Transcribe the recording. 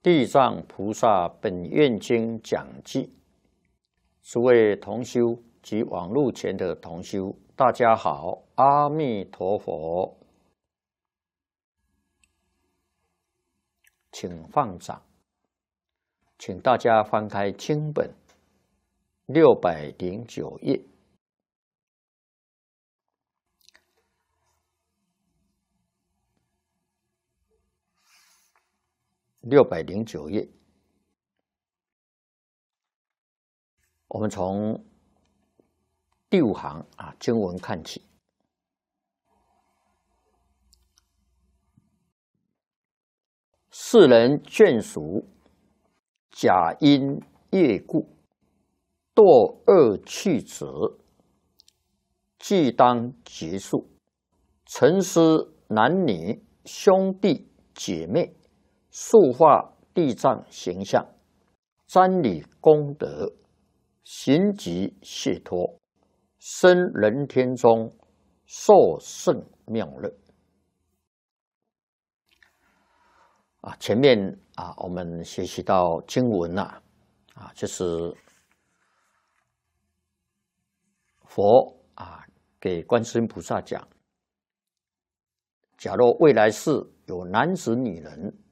地藏菩萨本愿经讲记，诸位同修及网络前的同修，大家好，阿弥陀佛，请放掌，请大家翻开经本609页。609页，我们从第5行经文看起。世人眷属，假因业故，堕恶趣者，即当结束。沉思男女兄弟姐妹，塑化地藏形象，瞻礼功德，行集解脱，生人天中，受胜妙乐。前面我们学习到经文就是佛给观世音菩萨讲，假若未来世有男子女人